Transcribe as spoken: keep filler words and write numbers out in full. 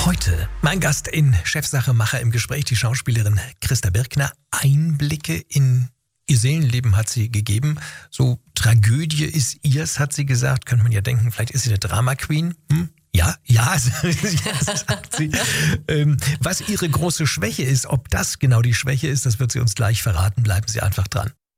Heute mein Gast in Chefsache Macher im Gespräch, die Schauspielerin Christa Birkner. Einblicke in ihr Seelenleben hat sie gegeben. So Tragödie ist ihrs, hat sie gesagt. Könnte man ja denken, vielleicht ist sie eine Drama Queen. Hm? Ja, ja, ja, sagt sie. Ähm, was ihre große Schwäche ist, ob das genau die Schwäche ist, das wird sie uns gleich verraten. Bleiben Sie einfach dran.